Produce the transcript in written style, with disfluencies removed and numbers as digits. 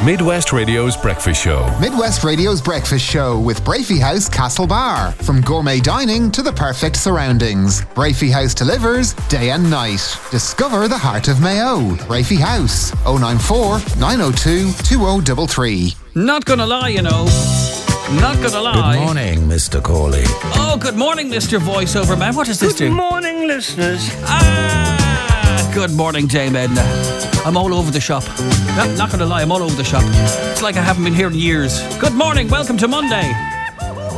Midwest Radio's Breakfast Show. Midwest Radio's Breakfast Show with Brafey House Castlebar. From gourmet dining to the perfect surroundings, Brafey House delivers day and night. Discover the heart of Mayo. Brafey House, 094 902 2033. Not gonna lie, you know. Not gonna lie. Good morning, Mr. Corley. Oh, good morning, Mr. Voiceover Man. What does this do? Good morning, listeners. Good morning, J-Men. I'm all over the shop. Not gonna lie, I'm all over the shop. It's like I haven't been here in years. Good morning, welcome to Monday.